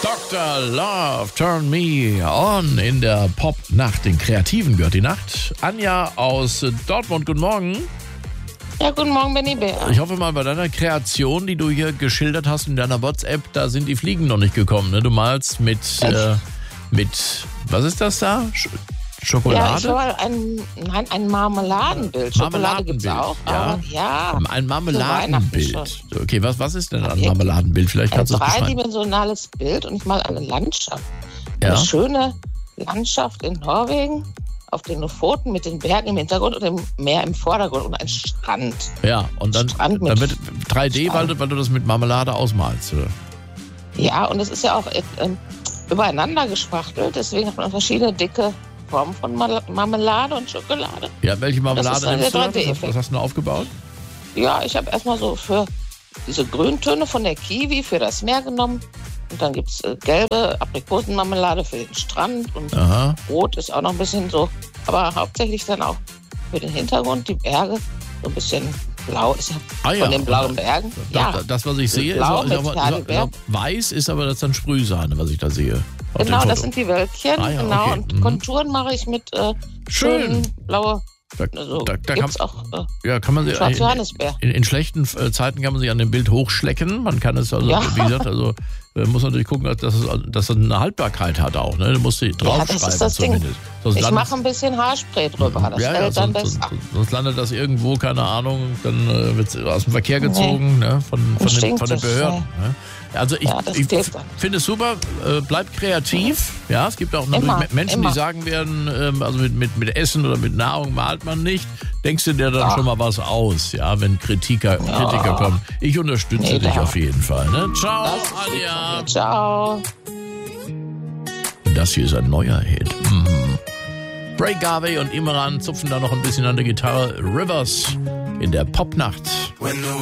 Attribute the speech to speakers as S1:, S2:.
S1: Dr. Love, Turn Me On in der Pop-Nacht. Den Kreativen gehört die Nacht. Anja aus Dortmund, guten Morgen.
S2: Ja, guten Morgen, Benny Bär.
S1: Ich hoffe mal, bei deiner Kreation, die du hier geschildert hast in deiner WhatsApp, da sind die Fliegen noch nicht gekommen. Ne? Du malst mit, was ist das da? Schokolade?
S2: Ja, ich habe ein Marmeladenbild. Schokolade gibt es auch.
S1: Ja.
S2: Ja.
S1: Ein Marmeladenbild. Okay, was ist denn ein Marmeladenbild? Vielleicht
S2: Ein
S1: kannst du es beschreiben.
S2: dreidimensionales Bild und ich mal eine Landschaft.
S1: Ja.
S2: Eine schöne Landschaft in Norwegen, auf den Lofoten mit den Bergen im Hintergrund und dem Meer im Vordergrund und ein Strand.
S1: Ja, und dann wird 3D, weil du das mit Marmelade ausmalst, oder?
S2: Ja, und es ist ja auch übereinander gespachtelt, deswegen hat man verschiedene dicke Formen von Marmelade und Schokolade.
S1: Ja, welche Marmelade nimmst du? Was hast du aufgebaut?
S2: Ja, ich habe erstmal so für diese Grüntöne von der Kiwi für das Meer genommen. Und dann gibt es gelbe Aprikosenmarmelade für den Strand. Und rot ist auch noch ein bisschen so. Aber hauptsächlich dann auch für den Hintergrund, die Berge. So ein bisschen blau ist ja von den blauen Bergen.
S1: Das, was ich sehe, ist weiß, ist aber das dann Sprühsahne, was ich da sehe.
S2: Genau, das sind die Wölkchen. Genau, okay. Und Konturen mache ich mit schönen blaue.
S1: Da kann man sich
S2: Johannisbeer.
S1: In schlechten Zeiten kann man sich an dem Bild hochschlecken. Man kann es wie gesagt, muss natürlich gucken, dass es eine Haltbarkeit hat auch. Ne? Du musst die draufschreiben. Ja, das ist das
S2: zumindest. Ding. Ich mache ein bisschen Haarspray drüber. Das fällt dann besser.
S1: Sonst landet das irgendwo, keine Ahnung, dann wird es aus dem Verkehr gezogen, ne? von den Behörden. Ne? Also ich finde es super, bleib kreativ. Ja, es gibt auch Menschen, die sagen werden, also mit Essen oder mit Nahrung malt man nicht. Denkst du dir dann schon mal was aus, ja, wenn Kritiker kommen? Ich unterstütze dich auf jeden Fall. Ne? Ciao, Anja.
S2: Ciao.
S1: Das hier ist ein neuer Hit. Ray Garvey und Imran zupfen da noch ein bisschen an der Gitarre. Rivers in der Popnacht.